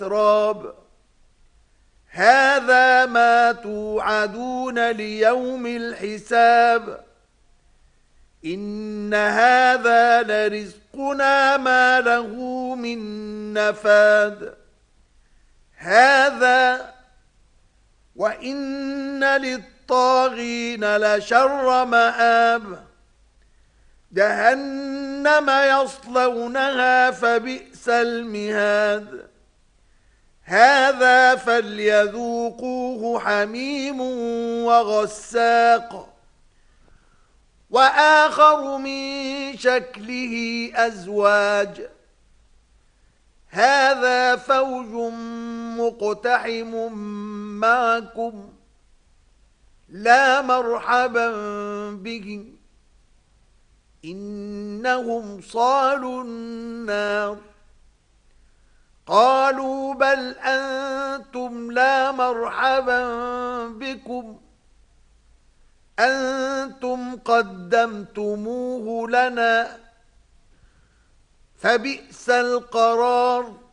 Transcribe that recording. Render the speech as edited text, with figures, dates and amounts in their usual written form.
الأتراب هذا ما توعدون ليوم الحساب إن هذا لرزقنا ما له من نفاد هذا وإن للطاغين لشر مآب جهنم يصلونها فبئس المهاد هذا فليذوقوه حميم وغساق وآخر من شكله أزواج هذا فوج مقتحم معكم لا مرحبا بهم إنهم صالوا النار قالوا بل أنتم لا مرحبا بكم أنتم قدمتموه لنا فبئس القرار